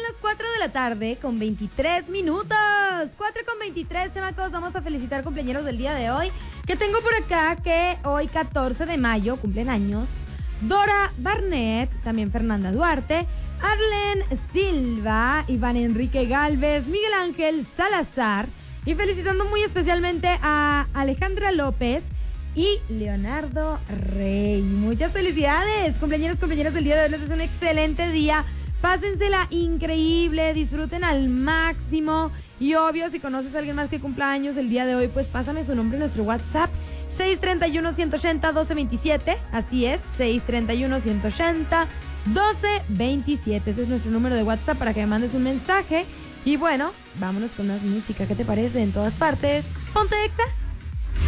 las 4 de la tarde con 23 minutos. 4 con 23, chamacos. Vamos a felicitar cumpleaños del día de hoy. Que tengo por acá que hoy, 14 de mayo, cumplen años Dora Barnett, también Fernanda Duarte, Arlen Silva, Iván Enrique Galvez, Miguel Ángel Salazar. Y felicitando muy especialmente a Alejandra López y Leonardo Rey. Muchas felicidades, compañeros del día de hoy. Les deseo un excelente día. Pásensela increíble, disfruten al máximo. Y obvio, si conoces a alguien más que cumpla años el día de hoy, pues pásame su nombre en nuestro WhatsApp. 631-180-1227. Así es, 631-180-1227. Ese es nuestro número de WhatsApp para que me mandes un mensaje. Y bueno, vámonos con más música. ¿Qué te parece? En todas partes. Ponte Exa.